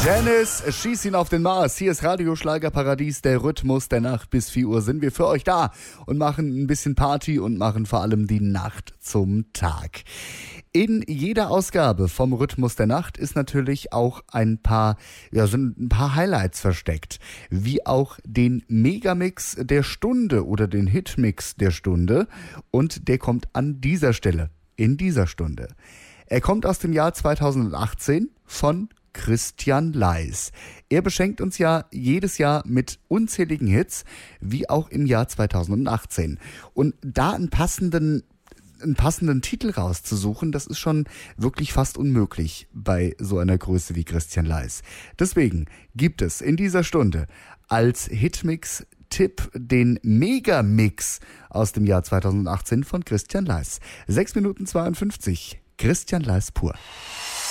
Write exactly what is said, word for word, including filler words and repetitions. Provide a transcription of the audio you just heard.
Dennis, schieß ihn auf den Mars. Hier ist Radio Schlagerparadies, der Rhythmus der Nacht. Bis vier Uhr sind wir für euch da und machen ein bisschen Party und machen vor allem die Nacht zum Tag. In jeder Ausgabe vom Rhythmus der Nacht ist natürlich auch ein paar, ja, sind ein paar Highlights versteckt. Wie auch den Megamix der Stunde oder den Hitmix der Stunde. Und der kommt an dieser Stelle, in dieser Stunde. Er kommt aus dem Jahr zweitausendachtzehn von Christian Leis. Er beschenkt uns ja jedes Jahr mit unzähligen Hits, wie auch im Jahr zweitausendachtzehn. Und da einen passenden, einen passenden Titel rauszusuchen, das ist schon wirklich fast unmöglich bei so einer Größe wie Christian Leis. Deswegen gibt es in dieser Stunde als Hitmix-Tipp den Megamix aus dem Jahr zweitausendachtzehn von Christian Leis. sechs Minuten zweiundfünfzig. Christian Leis pur.